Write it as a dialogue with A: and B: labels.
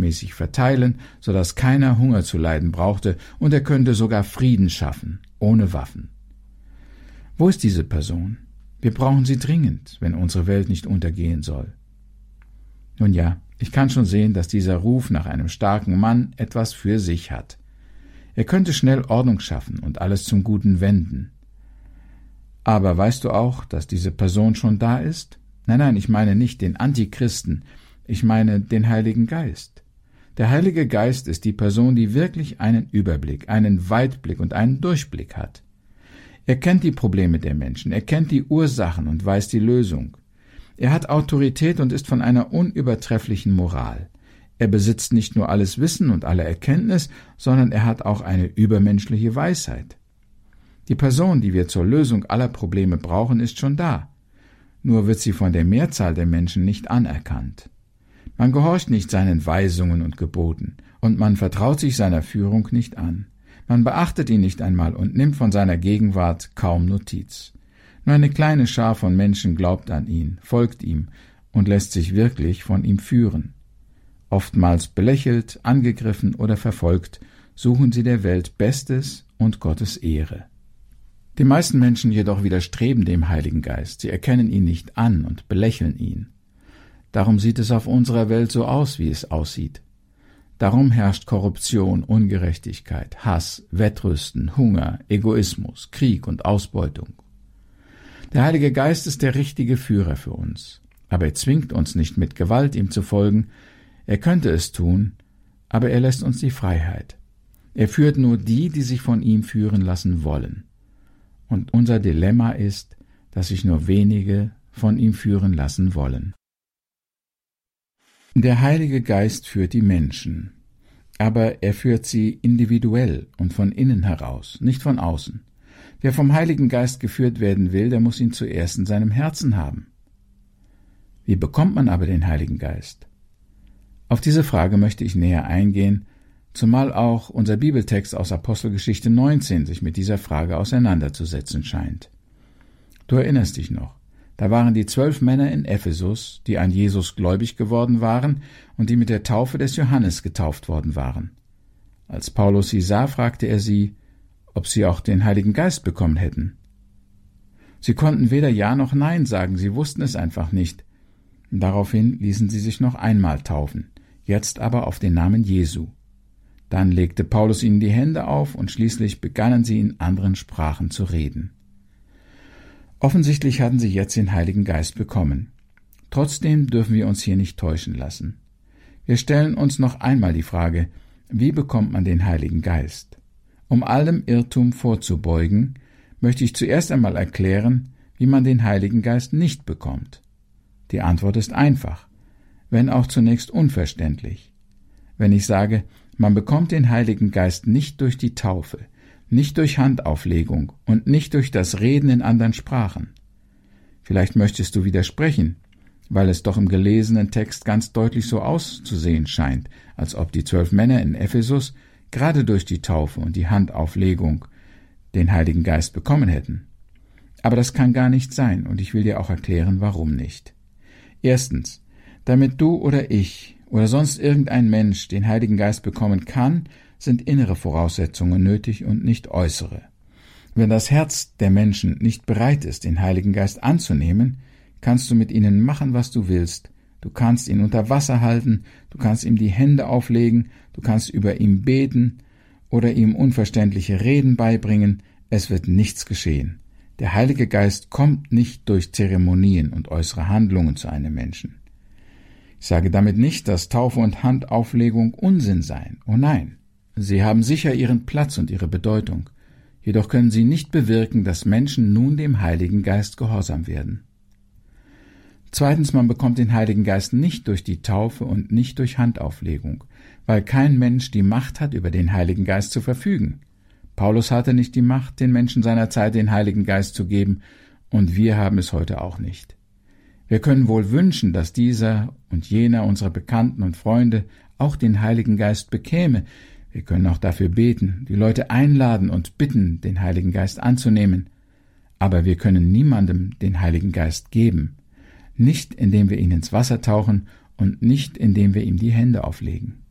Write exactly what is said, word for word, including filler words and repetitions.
A: gleichmäßig verteilen, so dass keiner Hunger zu leiden brauchte, und er könnte sogar Frieden schaffen, ohne Waffen. Wo ist diese Person? Wir brauchen sie dringend, wenn unsere Welt nicht untergehen soll. Nun ja, ich kann schon sehen, dass dieser Ruf nach einem starken Mann etwas für sich hat. Er könnte schnell Ordnung schaffen und alles zum Guten wenden. Aber weißt du auch, dass diese Person schon da ist? Nein, nein, ich meine nicht den Antichristen, ich meine den Heiligen Geist. Der Heilige Geist ist die Person, die wirklich einen Überblick, einen Weitblick und einen Durchblick hat. Er kennt die Probleme der Menschen, er kennt die Ursachen und weiß die Lösung. Er hat Autorität und ist von einer unübertrefflichen Moral. Er besitzt nicht nur alles Wissen und alle Erkenntnis, sondern er hat auch eine übermenschliche Weisheit. Die Person, die wir zur Lösung aller Probleme brauchen, ist schon da. Nur wird sie von der Mehrzahl der Menschen nicht anerkannt. Man gehorcht nicht seinen Weisungen und Geboten, und man vertraut sich seiner Führung nicht an. Man beachtet ihn nicht einmal und nimmt von seiner Gegenwart kaum Notiz. Nur eine kleine Schar von Menschen glaubt an ihn, folgt ihm und lässt sich wirklich von ihm führen. Oftmals belächelt, angegriffen oder verfolgt, suchen sie der Welt Bestes und Gottes Ehre. Die meisten Menschen jedoch widerstreben dem Heiligen Geist, sie erkennen ihn nicht an und belächeln ihn. Darum sieht es auf unserer Welt so aus, wie es aussieht. Darum herrscht Korruption, Ungerechtigkeit, Hass, Wettrüsten, Hunger, Egoismus, Krieg und Ausbeutung. Der Heilige Geist ist der richtige Führer für uns, aber er zwingt uns nicht mit Gewalt, ihm zu folgen. Er könnte es tun, aber er lässt uns die Freiheit. Er führt nur die, die sich von ihm führen lassen wollen. Und unser Dilemma ist, dass sich nur wenige von ihm führen lassen wollen. Der Heilige Geist führt die Menschen, aber er führt sie individuell und von innen heraus, nicht von außen. Wer vom Heiligen Geist geführt werden will, der muss ihn zuerst in seinem Herzen haben. Wie bekommt man aber den Heiligen Geist? Auf diese Frage möchte ich näher eingehen, zumal auch unser Bibeltext aus Apostelgeschichte neunzehn sich mit dieser Frage auseinanderzusetzen scheint. Du erinnerst dich noch, da waren die zwölf Männer in Ephesus, die an Jesus gläubig geworden waren und die mit der Taufe des Johannes getauft worden waren. Als Paulus sie sah, fragte er sie, ob sie auch den Heiligen Geist bekommen hätten. Sie konnten weder Ja noch Nein sagen, sie wussten es einfach nicht. Daraufhin ließen sie sich noch einmal taufen, jetzt aber auf den Namen Jesu. Dann legte Paulus ihnen die Hände auf und schließlich begannen sie in anderen Sprachen zu reden. Offensichtlich hatten sie jetzt den Heiligen Geist bekommen. Trotzdem dürfen wir uns hier nicht täuschen lassen. Wir stellen uns noch einmal die Frage, wie bekommt man den Heiligen Geist? Um allem Irrtum vorzubeugen, möchte ich zuerst einmal erklären, wie man den Heiligen Geist nicht bekommt. Die Antwort ist einfach, wenn auch zunächst unverständlich. Wenn ich sage, man bekommt den Heiligen Geist nicht durch die Taufe, nicht durch Handauflegung und nicht durch das Reden in anderen Sprachen. Vielleicht möchtest du widersprechen, weil es doch im gelesenen Text ganz deutlich so auszusehen scheint, als ob die zwölf Männer in Ephesus gerade durch die Taufe und die Handauflegung den Heiligen Geist bekommen hätten. Aber das kann gar nicht sein, und ich will dir auch erklären, warum nicht. Erstens, damit du oder ich oder sonst irgendein Mensch den Heiligen Geist bekommen kann, sind innere Voraussetzungen nötig und nicht äußere. Wenn das Herz der Menschen nicht bereit ist, den Heiligen Geist anzunehmen, kannst du mit ihnen machen, was du willst. Du kannst ihn unter Wasser halten, du kannst ihm die Hände auflegen, du kannst über ihm beten oder ihm unverständliche Reden beibringen. Es wird nichts geschehen. Der Heilige Geist kommt nicht durch Zeremonien und äußere Handlungen zu einem Menschen. Ich sage damit nicht, dass Taufe und Handauflegung Unsinn seien. Oh nein. Sie haben sicher ihren Platz und ihre Bedeutung, jedoch können sie nicht bewirken, dass Menschen nun dem Heiligen Geist gehorsam werden. Zweitens, man bekommt den Heiligen Geist nicht durch die Taufe und nicht durch Handauflegung, weil kein Mensch die Macht hat, über den Heiligen Geist zu verfügen. Paulus hatte nicht die Macht, den Menschen seiner Zeit den Heiligen Geist zu geben, und wir haben es heute auch nicht. Wir können wohl wünschen, dass dieser und jener unserer Bekannten und Freunde auch den Heiligen Geist bekäme. Wir können auch dafür beten, die Leute einladen und bitten, den Heiligen Geist anzunehmen. Aber wir können niemandem den Heiligen Geist geben, nicht indem wir ihn ins Wasser tauchen und nicht indem wir ihm die Hände auflegen.